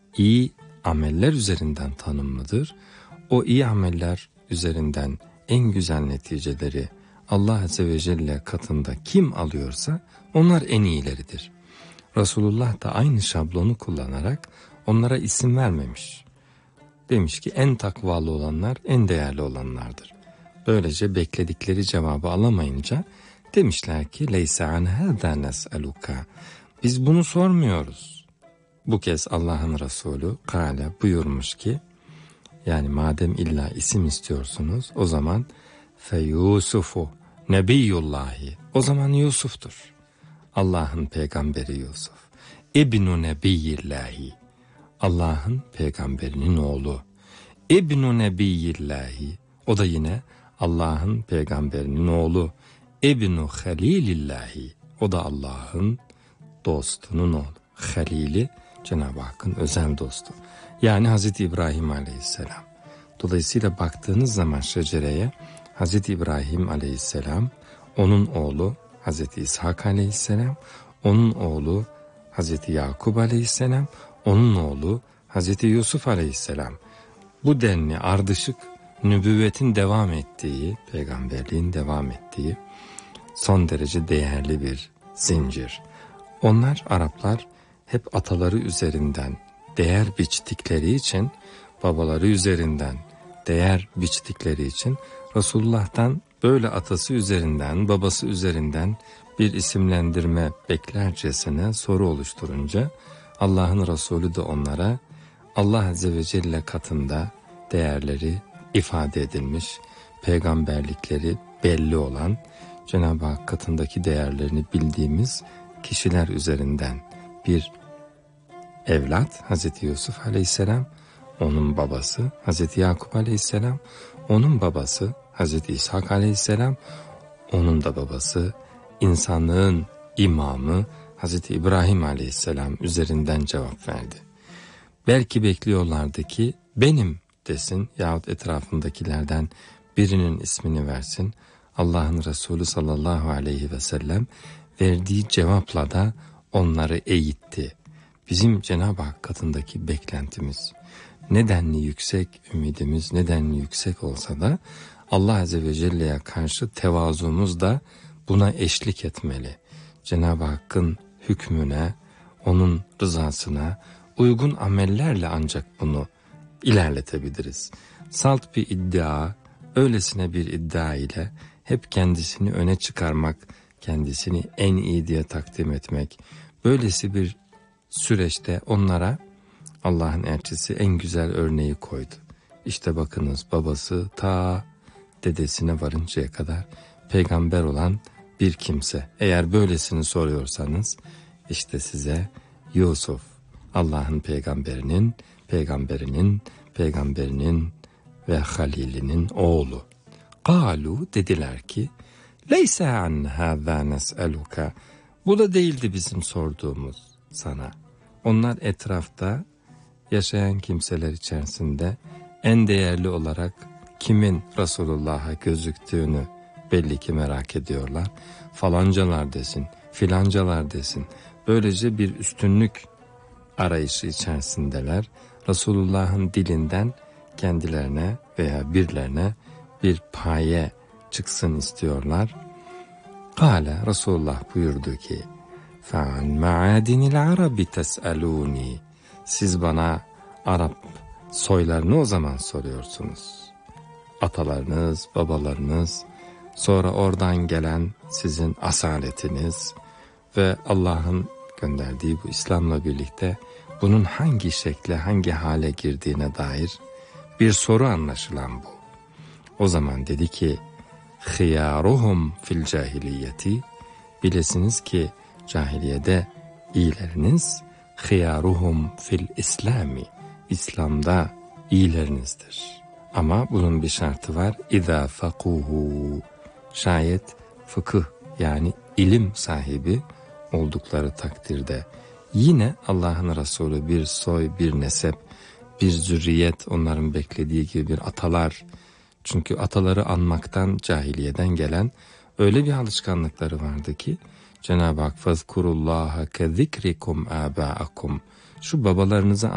iyi ameller üzerinden tanımlıdır. O iyi ameller üzerinden en güzel neticeleri Allah Azze ve Celle katında kim alıyorsa onlar en iyileridir. Resulullah da aynı şablonu kullanarak onlara isim vermemiş. Demiş ki en takvalı olanlar en değerli olanlardır. Böylece bekledikleri cevabı alamayınca demişler ki leyse an hâzâ nes'eluka. Biz bunu sormuyoruz. Bu kez Allah'ın Resulü kâle buyurmuş ki yani madem illa isim istiyorsunuz o zaman fe Yusufu nebiyullahi, o zaman Yusuf'tur. Allah'ın peygamberi Yusuf. İbnu nebiyillahi, Allah'ın peygamberinin oğlu. İbnu nebiyillahi, o da yine Allah'ın peygamberinin oğlu. İbnu halilillahi, o da Allah'ın dostunun oğlu. Halili Cenab-ı Hakk'ın özel dostu. Yani Hazreti İbrahim Aleyhisselam. Dolayısıyla baktığınız zaman şecereye Hazreti İbrahim Aleyhisselam, onun oğlu Hazreti İshak Aleyhisselam, onun oğlu Hazreti Yakup Aleyhisselam, onun oğlu Hazreti Yusuf Aleyhisselam. Bu denli ardışık nübüvvetin devam ettiği, peygamberliğin devam ettiği son derece değerli bir zincir. Onlar Araplar hep ataları üzerinden değer biçtikleri için, babaları üzerinden değer biçtikleri için Resulullah'tan böyle atası üzerinden, babası üzerinden bir isimlendirme beklercesine soru oluşturunca Allah'ın Resulü de onlara Allah Azze ve Celle katında değerleri ifade edilmiş, peygamberlikleri belli olan, Cenab-ı Hak katındaki değerlerini bildiğimiz kişiler üzerinden bir evlat Hazreti Yusuf Aleyhisselam, onun babası Hazreti Yakup Aleyhisselam, onun babası Hazreti İshak Aleyhisselam, onun da babası insanlığın imamı Hazreti İbrahim Aleyhisselam üzerinden cevap verdi. Belki bekliyorlardı ki benim desin yahut etrafındakilerden birinin ismini versin. Allah'ın Resulü sallallahu aleyhi ve sellem verdiği cevapla da onları eğitti. Bizim Cenab-ı Hak katındaki beklentimiz, nedenli yüksek ümidimiz, nedenli yüksek olsa da Allah Azze ve Celle'ye karşı tevazumuz da buna eşlik etmeli. Cenab-ı Hakk'ın hükmüne, onun rızasına uygun amellerle ancak bunu ilerletebiliriz. Salt bir iddia, öylesine bir iddia ile hep kendisini öne çıkarmak, kendisini en iyi diye takdim etmek, böylesi bir süreçte onlara Allah'ın elçisi en güzel örneği koydu. İşte bakınız babası ta dedesine varıncaya kadar peygamber olan bir kimse. Eğer böylesini soruyorsanız işte size Yusuf, Allah'ın peygamberinin ve halilinin oğlu. Kalu, dediler ki leyse an hâzâ nes'eluka, bu da değildi bizim sorduğumuz sana. Onlar etrafta yaşayan kimseler içerisinde en değerli olarak kimin Resulullah'a gözüktüğünü belli ki merak ediyorlar. Falancalar desin, filancalar desin. Böylece bir üstünlük arayışı içerisindeler. Resulullah'ın dilinden kendilerine veya birilerine bir paye çıksın istiyorlar. Kâle, Resulullah buyurdu ki فَعَنْ مَعَادِنِ الْعَرَبِ تَسْأَلُونِ, siz bana Arap soylarını o zaman soruyorsunuz. Atalarınız, babalarınız, sonra oradan gelen sizin asaletiniz ve Allah'ın gönderdiği bu İslam'la birlikte bunun hangi şekle, hangi hale girdiğine dair bir soru anlaşılan bu. O zaman dedi ki خِيَارُهُمْ fil cahiliyeti, bilesiniz ki cahiliyede iyileriniz خِيَارُهُمْ fil İslami, İslam'da iyilerinizdir. Ama bunun bir şartı var. İza fakuhu, şayet fıkıh yani ilim sahibi oldukları takdirde. Yine Allah'ın Resulü bir soy, bir nesep, bir zürriyet, onların beklediği gibi bir atalar. Çünkü ataları anmaktan cahiliyeden gelen öyle bir alışkanlıkları vardı ki Cenab-ı Hak فَذْكُرُ اللّٰهَ كَذِكْرِكُمْ آبَاءَكُمْ, şu babalarınızı